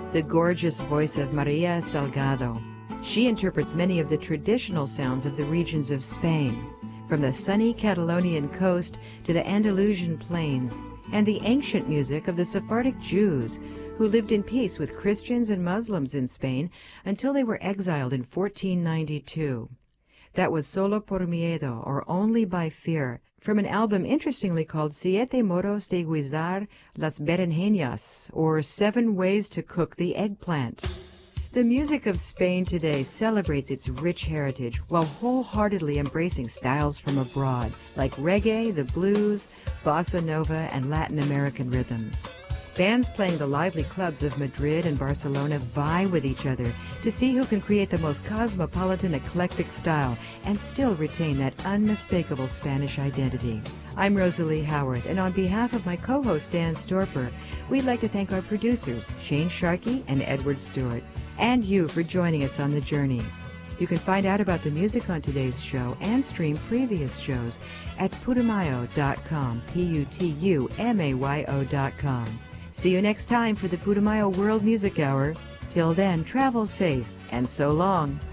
the gorgeous voice of Maria Salgado. She interprets many of the traditional sounds of the regions of Spain, from the sunny Catalonian coast to the Andalusian plains, and the ancient music of the Sephardic Jews who lived in peace with Christians and Muslims in Spain until they were exiled in 1492. That was Solo por Miedo, or Only by Fear, from an album interestingly called Siete Modos de Guisar las Berenjenas, or 7 Ways to Cook the Eggplant. The music of Spain today celebrates its rich heritage while wholeheartedly embracing styles from abroad, like reggae, the blues, bossa nova, and Latin American rhythms. Bands playing the lively clubs of Madrid and Barcelona vie with each other to see who can create the most cosmopolitan, eclectic style and still retain that unmistakable Spanish identity. I'm Rosalie Howard, and on behalf of my co-host Dan Storper, we'd like to thank our producers, Shane Sharkey and Edward Stewart, and you for joining us on the journey. You can find out about the music on today's show and stream previous shows at putumayo.com, Putumayo.com. See you next time for the Putumayo World Music Hour. Till then, travel safe, and so long.